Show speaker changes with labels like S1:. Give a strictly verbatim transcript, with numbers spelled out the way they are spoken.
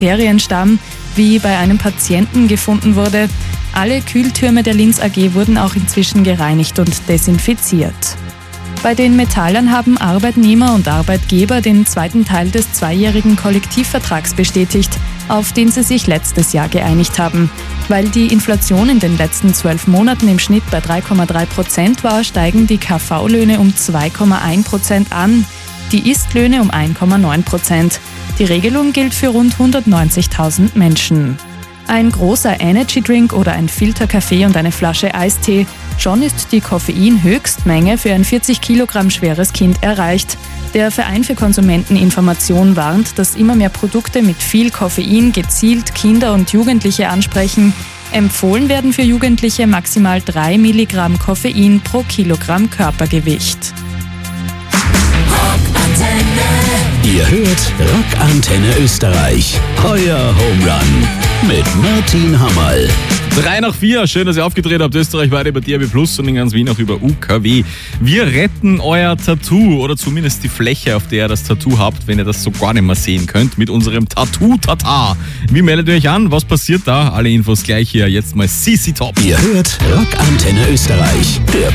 S1: Bakterienstamm, wie bei einem Patienten gefunden wurde. Alle Kühltürme der Linz A G wurden auch inzwischen gereinigt und desinfiziert. Bei den Metallern haben Arbeitnehmer und Arbeitgeber den zweiten Teil des zweijährigen Kollektivvertrags bestätigt, auf den sie sich letztes Jahr geeinigt haben. Weil die Inflation in den letzten zwölf Monaten im Schnitt bei drei Komma drei Prozent war, steigen die K V-Löhne um zwei Komma eins Prozent an, die Ist-Löhne um eins Komma neun Prozent. Die Regelung gilt für rund hundertneunzigtausend Menschen. Ein großer Energy-Drink oder ein Filterkaffee und eine Flasche Eistee. Schon ist die Koffein-Höchstmenge für ein vierzig Kilogramm schweres Kind erreicht. Der Verein für Konsumenteninformation warnt, dass immer mehr Produkte mit viel Koffein gezielt Kinder und Jugendliche ansprechen. Empfohlen werden für Jugendliche maximal drei Milligramm Koffein pro Kilogramm Körpergewicht.
S2: Ihr hört Rockantenne Österreich, euer Home Run mit Martin Hammerl.
S3: Drei nach vier, schön, dass ihr aufgedreht habt. Österreich weiter über D A B plus und in ganz Wien auch über U K W. Wir retten euer Tattoo oder zumindest die Fläche, auf der ihr das Tattoo habt, wenn ihr das so gar nicht mehr sehen könnt, mit unserem Tattoo-Tata. Wie meldet ihr euch an? Was passiert da? Alle Infos gleich hier. Jetzt mal C C Top.
S2: Ihr hört Rockantenne Österreich, der